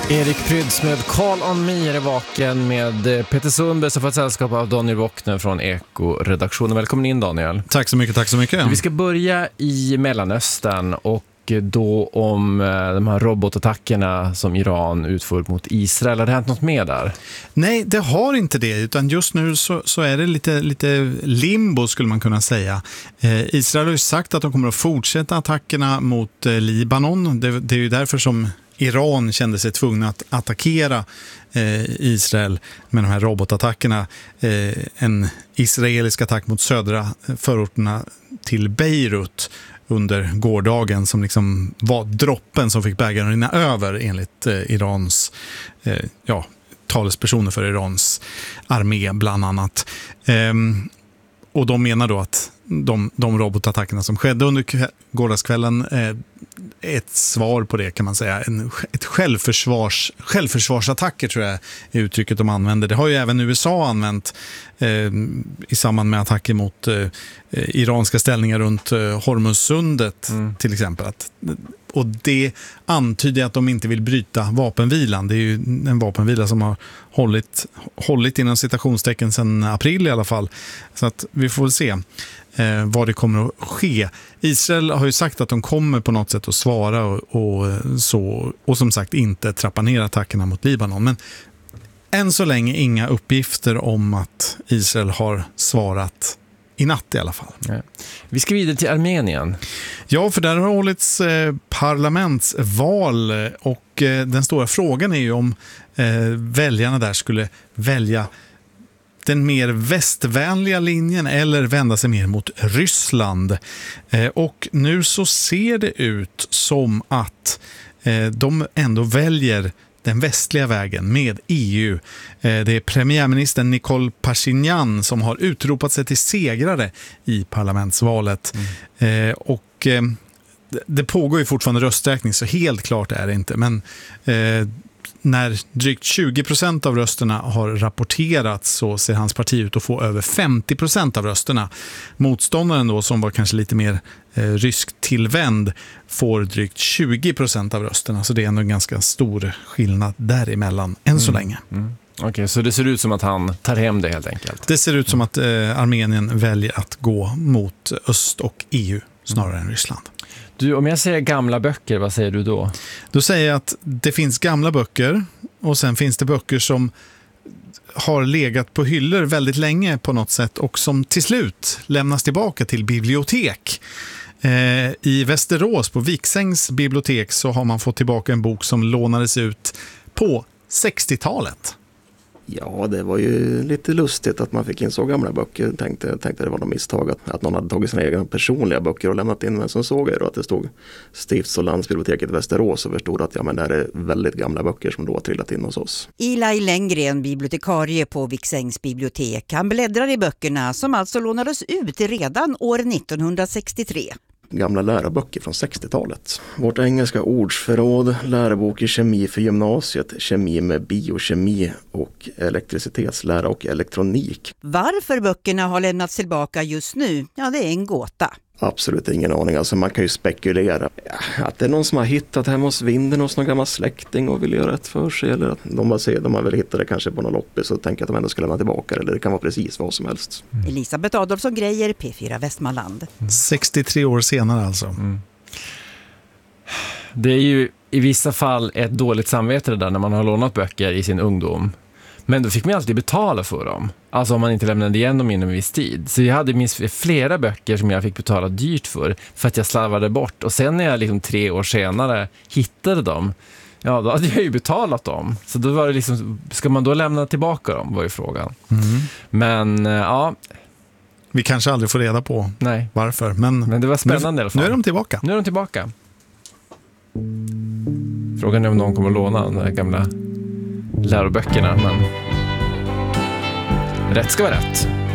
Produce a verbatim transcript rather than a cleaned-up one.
Erik Pryds med Call on Me är vaken med Peter Sundberg som får ett sällskap av Daniel Wockner från Eko-redaktionen. Välkommen in, Daniel. Tack så mycket, tack så mycket. Vi ska börja i Mellanöstern och då om de här robotattackerna som Iran utför mot Israel. Har det hänt något mer där? Nej, det har inte det, utan just nu så, så är det lite, lite limbo skulle man kunna säga. Eh, Israel har ju sagt att de kommer att fortsätta attackerna mot eh, Libanon. Det, det är ju därför som Iran kände sig tvungna att attackera eh, Israel med de här robotattackerna. Eh, en israelisk attack mot södra förorterna till Beirut under gårdagen som liksom var droppen som fick bägaren rinna över enligt eh, Irans eh, ja, talespersoner för Irans armé bland annat. Ehm, och de menar då att de, de robotattackerna som skedde under gårdagskvällen eh, ett svar på det kan man säga. En, ett självförsvars, självförsvarsattacker tror jag är uttrycket de använder. Det har ju även U S A använt eh, i samband med attacker mot eh, iranska ställningar runt eh, Hormuzsundet mm. till exempel. Att, och det antyder att de inte vill bryta vapenvilan. Det är ju en vapenvila som har hållit, hållit inom citationstecken sedan april i alla fall. Så att vi får väl se eh, vad det kommer att ske. Israel har ju sagt att de kommer på något sätt att svara och, och, så, och som sagt inte trappa ner attackerna mot Libanon. Men än så länge inga uppgifter om att Israel har svarat i natt i alla fall. Ja. Vi ska vidare till Armenien. Ja, för där har hållits eh, parlamentsval och eh, den stora frågan är ju om eh, väljarna där skulle välja den mer västvänliga linjen eller vända sig mer mot Ryssland. Eh, och nu så ser det ut som att eh, de ändå väljer den västliga vägen med E U. Det är premiärministern Nikol Pashinyan som har utropat sig till segrare i parlamentsvalet. Mm. Och det pågår ju fortfarande rösträkning så helt klart är det inte. Men när drygt tjugo procent av rösterna har rapporterats så ser hans parti ut att få över femtio procent av rösterna. Motståndaren då som var kanske lite mer eh, rysk tillvänd får drygt tjugo procent av rösterna. Så det är ändå en ganska stor skillnad däremellan än så mm. länge. Mm. Okej, okay, så det ser ut som att han tar hem det helt enkelt? Det ser ut som att eh, Armenien väljer att gå mot öst och E U snarare mm. än Ryssland. Du, om jag säger gamla böcker, vad säger du då? Då säger jag att det finns gamla böcker och sen finns det böcker som har legat på hyllor väldigt länge på något sätt och som till slut lämnas tillbaka till bibliotek. Eh, I Västerås på Viksängs bibliotek så har man fått tillbaka en bok som lånades ut på sextiotalet. Ja, det var ju lite lustigt att man fick in så gamla böcker. Tänkte, tänkte det var något misstag att, att någon hade tagit sina egna personliga böcker och lämnat in. Men så såg jag då att det stod Stifts- och landsbiblioteket i Västerås och förstod att ja, men det här är väldigt gamla böcker som då har trillat in hos oss. Eli Lenngren, bibliotekarie på Viksängs bibliotek. Han bläddrar i böckerna som alltså lånades ut redan år nittonhundrasextiotre. Gamla läroböcker från sextiotalet. Vårt engelska ordsförråd, lärobok i kemi för gymnasiet, kemi med biokemi och elektricitetslära och elektronik. Varför böckerna har lämnats tillbaka just nu, ja det är en gåta. Absolut ingen aning, alltså man kan ju spekulera. Ja, att det är någon som har hittat hemma hos vinden hos någon gammal släkting och vill göra rätt för sig. Eller att de har, se, de har väl hittat det kanske på någon loppis och tänker att de ändå ska lämna tillbaka. Eller det kan vara precis vad som helst. Mm. Elisabeth Adolfsson Grejer, P fyra Västmanland. Mm. sextiotre år senare alltså. Mm. Det är ju i vissa fall ett dåligt samvete det där när man har lånat böcker i sin ungdom. Men då fick man alltid betala för dem. Alltså om man inte lämnade igen dem inom en viss tid. Så jag hade minst flera böcker som jag fick betala dyrt för. För att jag slarvade bort. Och sen när jag liksom tre år senare hittade dem. Ja, då hade jag ju betalat dem. Så då var det liksom, ska man då lämna tillbaka dem var ju frågan. Mm. Men ja. Vi kanske aldrig får reda på Nej. varför. Men, men det var spännande nu, i alla fall. Nu är de tillbaka. Nu är de tillbaka. Frågan är om någon kommer att låna de här gamla läroböckerna, men rätt ska vara rätt.